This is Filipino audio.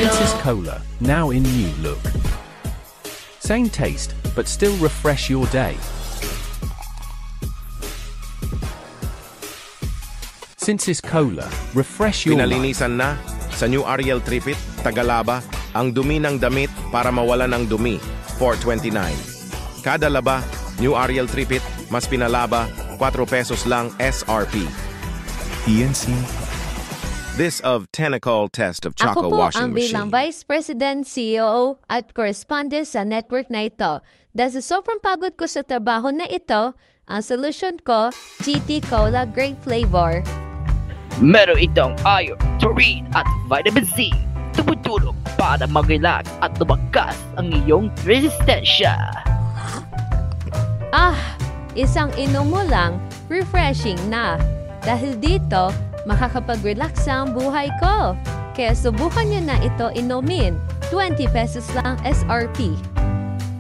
Synthesis Cola, now in new look. Same taste, but still refresh your day. Synthesis Cola, refresh your life. Pinalinisan na sa New Ariel Tripit, Tagalaba, ang dumi ng damit para mawala ng dumi, $4.29. Kada laba, New Ariel Tripit, mas pinalaba, 4 pesos lang SRP. PNC. This of Tentacle Test of Choco Ako po Washing ang bilang Machine. Vice President, CEO at correspondent sa network na ito. Dahil sa sobrang pagod ko sa trabaho na ito, ang solution ko, GT Cola Great Flavor. Meron itong iron, taurine at vitamin C. Tumutulong para mag-relax at lumakas ang iyong resistensya. Isang inom mo lang, refreshing na. Dahil dito, makakapag-relax ang buhay ko. Kaya subukan nyo na ito inumin. 20 pesos lang SRP.